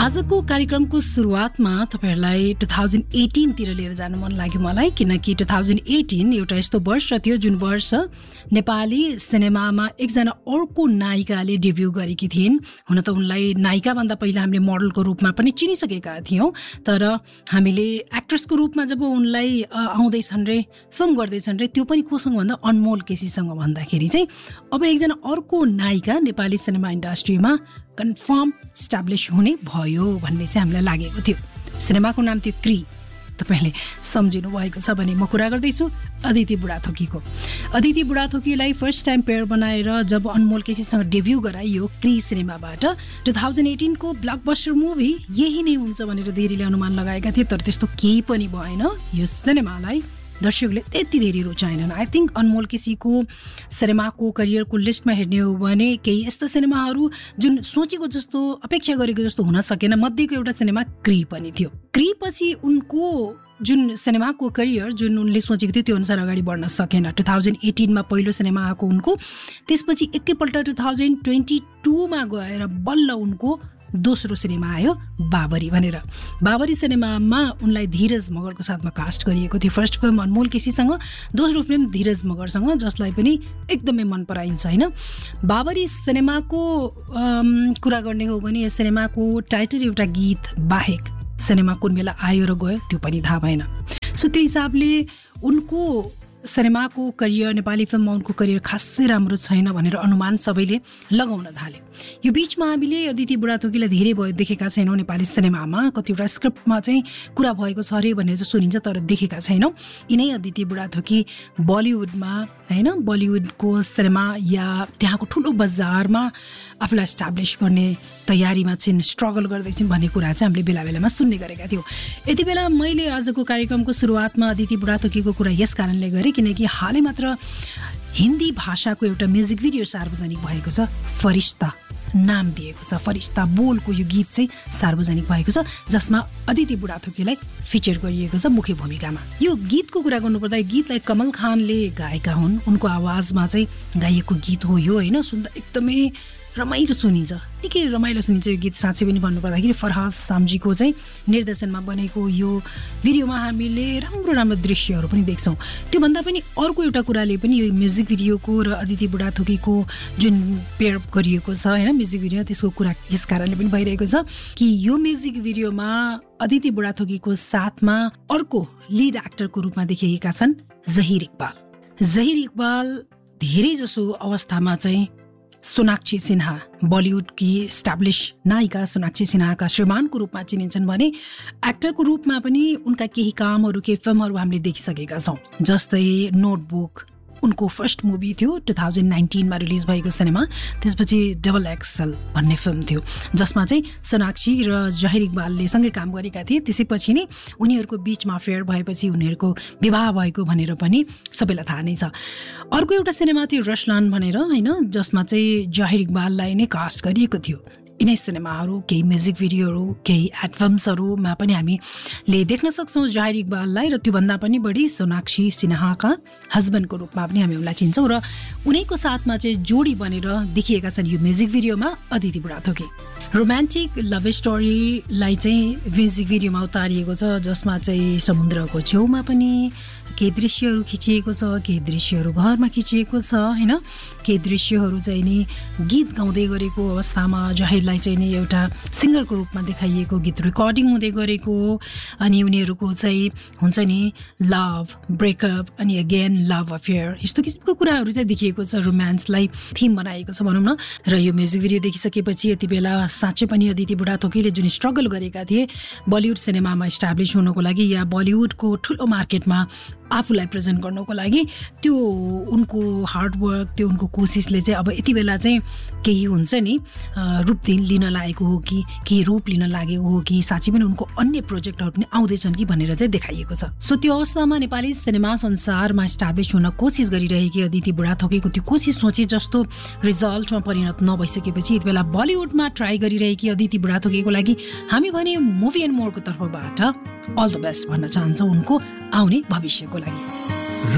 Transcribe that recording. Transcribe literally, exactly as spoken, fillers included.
आजको कार्यक्रमको सुरुवातमा तपाईहरुलाई टु थाउजन्ड एटीन तिर लिएर जान मन लाग्यो मलाई, किनकि टु थाउजन्ड एटीन एउटा यस्तो वर्ष थियो जुन वर्ष नेपाली सिनेमामा एकजना अर्को नायिकाले डेब्यु गरेकी थिइन्। हुन त उनलाई नायिका भन्दा पहिला हामीले मोडलको रूपमा पनि चिनिसकेका थियौं, तर हामीले एक्ट्रेसको रूपमा जब उनलाई आउँदैछन् रे, फिल्म गर्दैछन् रे, त्यो पनि कोसँग भन्दा अनमोल केसीसँग भन्दाखेरि चाहिँ अब एकजना अर्को नायिका नेपाली सिनेमा इन्डस्ट्रीमा कन्फर्म स्ट्याब्लिश हुने भयो भन्ने चाहिँ हामीलाई लागेको थियो। सिनेमाको नाम थियो क्री। तपाईले सम्झिनु भएको छ भने म कुरा गर्दैछु Aditi बुढाथोकीको। Aditi बुढाथोकीलाई first time pair बनाएर जब अनमोल केसीसँग डेब्यु गराइयो क्री सिनेमाबाट, टु थाउजन्ड एटीन को ब्लकबस्टर मुभी यही नै हुन्छ भनेर धेरैले अनुमान लगाएका थिए, तर त्यस्तो केही पनि भएन। यो सिनेमालाई दर्शकले त्यति धेरै रुचाएनन्। आई थिङ्क अनमोल केसीको सिनेमाको करियरको लिस्टमा हेर्ने हो भने केही यस्ता सिनेमाहरू जुन सोचेको जस्तो, अपेक्षा गरेको जस्तो हुन सकेन, मध्येको एउटा सिनेमा क्री पनि थियो। क्री पछि उनको जुन सिनेमाको करियर जुन उनले सोचेको थियो त्यो अनुसार अगाडि बढ्न सकेन। टु थाउजन्ड एटीनमा पहिलो सिनेमा आएको उनको, त्यसपछि एकैपल्ट टु थाउजन्ड ट्वेन्टी टूमा गएर बल्ल उनको दोस्रो सिनेमा आयो बाबरी भनेर। बाबरी सिनेमामा उनलाई धीरज मगरको साथमा कास्ट गरिएको थियो। फर्स्ट फिल्म अनमोल केसीसँग, दोस्रो फिल्म धीरज मगरसँग, जसलाई पनि एकदमै मन पराइन्छ हैन। बाबरी सिनेमाको कुरा गर्ने हो भने यस सिनेमाको टाइटल एउटा गीत बाहेक सिनेमा कुन बेला आयो र गयो त्यो पनि थाहा भएन। सो त्यो हिसाबले उनको सिनेमाको करियर, नेपाली फिल्ममा उनको करियर खासै राम्रो छैन भनेर अनुमान सबैले लगाउन थाले। यो बीचमा हामीले अदिति बुढाथोकीलाई धेरै भयो देखेका छैनौँ नेपाली सिनेमामा। कतिवटा स्क्रिप्टमा चाहिँ कुरा भएको छ अरे भनेर चाहिँ सुनिन्छ, तर देखेका छैनौँ। यिनै अदिति बुढाथोकी बलिउडमा हैन, बलिउडको सिनेमा या त्यहाँको ठुलो बजारमा आफूलाई एस्टाब्लिस गर्ने तयारीमा चाहिँ स्ट्रगल गर्दैछन् भन्ने कुरा चाहिँ हामीले बेला बेलामा सुन्ने गरेका थियौँ। यति बेला मैले आजको कार्यक्रमको सुरुवातमा अदिति बुढाथोकीको कुरा यस कारणले गरेँ किनकि हालै मात्र हिन्दी भाषाको एउटा म्युजिक भिडियो सार्वजनिक भएको छ। फरिश्ता नाम दिएको छ, फरिश्ता बोलको यो गीत चाहिँ सार्वजनिक भएको छ, जसमा अदिति बुढाथोकीलाई फिचर गरिएको छ मुख्य भूमिकामा। यो गीतको कुरा गर्नुपर्दा यो गीतलाई कमल खानले गाएका हुन्, उनको आवाजमा चाहिँ गाइएको गीत हो यो हैन। सुन्दा एकदमै रमाइलो सुनिन्छ, निकै रमाइलो सुनिन्छ यो गीत। साँच्चै पनि भन्नुपर्दाखेरि फरहाद सामजीको चाहिँ निर्देशनमा बनेको यो भिडियोमा हामीले राम्रो राम्रो दृश्यहरू पनि देख्छौँ। त्योभन्दा पनि अर्को एउटा कुराले पनि यो म्युजिक भिडियोको र अदिति बुढाथोकीको जुन पेयर गरिएको छ होइन म्युजिक भिडियो, त्यसको कुरा यस कारणले पनि भइरहेको छ कि यो म्युजिक भिडियोमा अदिति बुढाथोकीको साथमा अर्को लिड एक्टरको रूपमा देखिएका छन् जहिर इकबाल। जहिर इकबाल धेरै जसो अवस्थामा चाहिँ सोनाक्षी सिन्हा, बलिउडकी स्ट्याब्लिस नायिका सोनाक्षी सिन्हाका श्रीमानको रूपमा चिनिन्छन् भने एक्टरको रूपमा पनि उनका केही कामहरू, केही फिल्महरू हामीले देखिसकेका छौँ। जस्तै नोटबुक उनको फर्स्ट मुभी थियो, टु थाउजन्ड नाइन्टिनमा रिलिज भएको सिनेमा। त्यसपछि डबल एक्सल भन्ने फिल्म थियो जसमा चाहिँ सोनाक्षी र जहिर इकबालले सँगै काम गरेका थिए। त्यसैपछि नै उनीहरूको बिचमा अफेयर भएपछि उनीहरूको विवाह भएको भनेर पनि सबैलाई थाहा नै छ। अर्को एउटा सिनेमा थियो रसलान भनेर होइन, जसमा चाहिँ जहिर इकबाललाई नै कास्ट गरिएको थियो। यिनै सिनेमाहरू, केही म्युजिक भिडियोहरू, केही एड फिल्म्सहरूमा पनि हामीले देख्न सक्छौँ जहिर इकबाललाई, र त्योभन्दा पनि बढी सोनाक्षी सिन्हाका हस्बेन्डको रूपमा पनि हामी उनलाई चिन्छौँ। र उनैको साथमा चाहिँ जोडी बनेर देखिएका छन् यो म्युजिक भिडियोमा अदिति बुढाथोकी। रोमान्टिक लभ स्टोरीलाई चाहिँ म्युजिक भिडियोमा उतारिएको छ, जसमा चाहिँ समुद्रको छेउमा पनि केही दृश्यहरू खिचिएको छ, केही दृश्यहरू घरमा खिचिएको छ होइन। केही दृश्यहरू चाहिँ नि गीत गाउँदै गरेको अवस्थामा जहिरलाई चाहिँ नि एउटा सिङ्गरको रूपमा देखाइएको, गीत रेकर्डिङ हुँदै गरेको, अनि उनीहरूको चाहिँ हुन्छ नि लभ, ब्रेकअप, अनि अगेन लभ अफेयर, यस्तो किसिमको कुराहरू चाहिँ देखिएको छ। रोमान्सलाई थिम बनाएको छ भनौँ न। र यो म्युजिक भिडियो देखिसकेपछि यति बेला साँच्चै पनि अदिति बुढाथोकीले जुन स्ट्रगल गरेका थिए बलिउड सिनेमामा इस्टाब्लिस हुनको लागि या बलिउडको ठुलो मार्केटमा आफूलाई प्रेजेन्ट गर्नको लागि, त्यो उनको हार्डवर्क, त्यो उनको कोसिसले चाहिँ अब यति बेला चाहिँ केही हुन्छ नि रूप लिन लागेको हो कि केही रूप लिन लागेको हो कि साँच्चै पनि उनको अन्य प्रोजेक्टहरू पनि आउँदैछन् कि भनेर चाहिँ देखाइएको छ। सो त्यो अवस्थामा नेपाली सिनेमा संसारमा इस्टाब्लिस हुन कोसिस गरिरहेकी अदिति बुढाथोकीको त्यो कोसिस सोचे जस्तो रिजल्टमा परिणत नभइसकेपछि यति बेला बलिउडमा ट्राई गरिरहेकी अदिति बुढाथोकीको लागि हामी भने मुभी एन्ड मोरको तर्फबाट अल द बेस्ट भन्न चाहन्छौँ उनको आउने भविष्यको लागि।